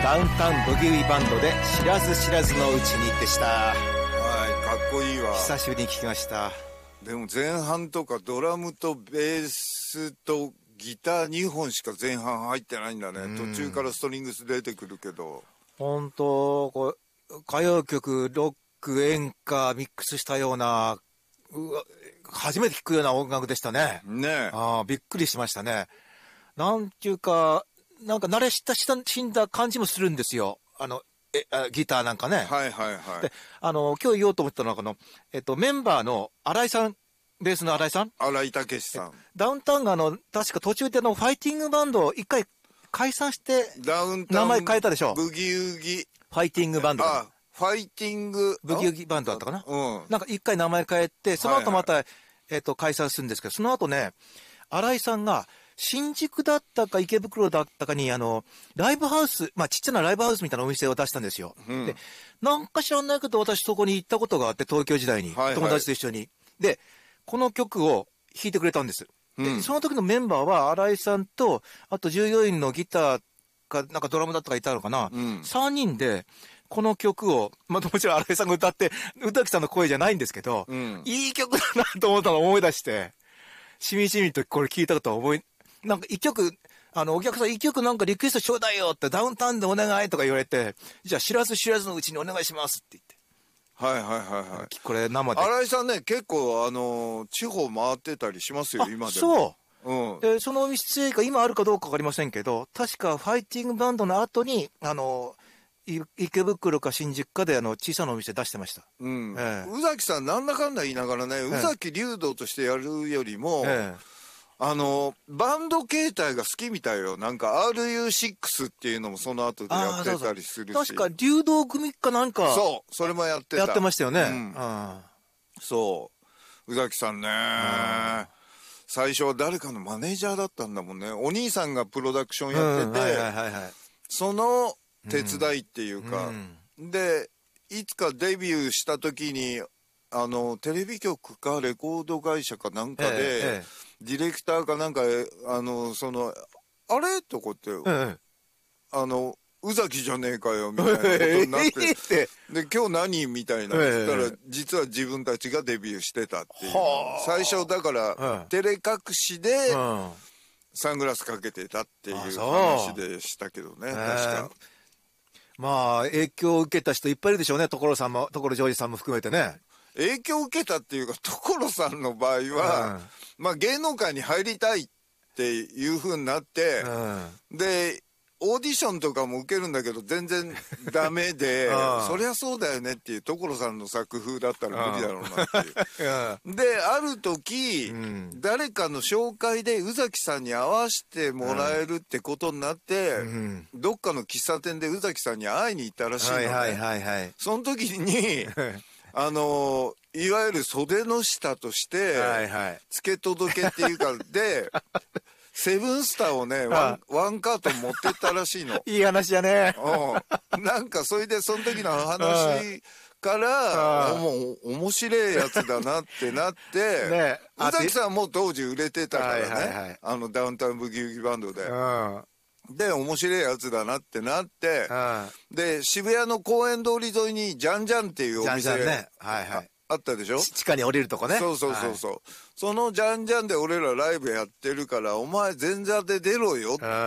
ダウンタウンブギウギバンドで知らず知らずのうちにでした。 はい、かっこいいわ。 久しぶりに聞きました。 でも前半とかドラムとベースとギター2本しか前半入ってないんだね。途中からストリングス出てくるけど、 本当こう歌謡曲、ロック、演歌ミックスしたような、初めて聞くような音楽でしたね。 ねえ。びっくりしましたね。なんていうか、なんか慣れ親しんだ感じもするんですよ。ギターなんかね。 はいはいはい。 で、今日言おうと思ったのは、メンバーの新井さん、ベースの新井さん。 新井武さん。 ダウンタウンが確か途中でファイティングバンドを一回解散して、 ダウンタウン名前変えたでしょ。 ブギウギ。 ファイティングバンド。 ファイティング。 ブギウギバンドだったかな。 うん。 なんか一回名前変えて、その後また、解散するんですけど、その後ね、新井さんが、新宿だったか池袋だったかに、ライブハウス、まあ、ちっちゃなライブハウスみたいなお店を出したんですよ。 うん、 で、なんか知らないけど、私そこに行ったことがあって、東京時代に、友達と一緒に。で、この曲を弾いてくれたんです。で、その時のメンバーは、新井さんと、あと従業員のギターか、なんかドラムだったかいたのかな。3人で、この曲を、まあ、もちろん新井さんが歌って、宇崎さんの声じゃないんですけど、いい曲だなと思ったのを思い出して、しみじみとこれ聞いたことはなんか一曲、お客さん一曲なんかリクエストちょうだいよってダウンタウンでお願いとか言われて、じゃあ知らず知らずのうちにお願いしますって言って。 はいはいはいはい。 これ生で。 新井さんね、結構地方回ってたりしますよ、今でも。 そう。うん。 で、そのお店が今あるかどうかわかりませんけど、確かファイティングバンドの後に、池袋か新宿かで小さなお店出してました。 うん。宇崎さんなんだかんだ言いながらね、宇崎竜童としてやるよりも、バンド形態が好きみたいよ。なんか RU6 っていうのもその後でやってたりするし。 確か竜童組かなんか。 そう、それもやってた。 やってましたよね。 そう。宇崎さんね。最初は誰かのマネージャーだったんだもんね。お兄さんがプロダクションやってて、その手伝いっていうか、で、いつかデビューした時に、テレビ局かレコード会社かなんかで、ディレクターかなんか、あれとこって、宇崎じゃねえかよ、みたいなことになって、で、今日何みたいな言ったら、実は自分たちがデビューしてたっていう。最初だから、照れ隠しで、サングラスかけてたっていう話でしたけどね、確か。 まあ、影響を受けた人いっぱいいるでしょうね、所ジョージさんも含めてね。 影響を受けたっていうか、所さんの場合は、まあ芸能界に入りたいっていう風になって、で、オーディションとかも受けるんだけど全然ダメで、そりゃそうだよねっていう所さんの作風だったら無理だろうなっていう。で、ある時、誰かの紹介で宇崎さんに会わせてもらえるってことになって、どっかの喫茶店で宇崎さんに会いに行ったらしいのね。その時に、いわゆる袖の下として、付け届けっていうか、で、セブンスターをね、ワンカート持ってったらしいの。 いい話だね。 なんか、それで、その時の話から、もう、面白いやつだなってなって、宇崎さんも当時売れてたからね、ダウンタウンブギウギバンドで。で、面白いやつだなってなって、で、渋谷の公園通り沿いに、ジャンジャンっていうお店があったでしょ？ 地下に降りるとこね。 そう。そのジャンジャンで俺らライブやってるから、お前前座で出ろよって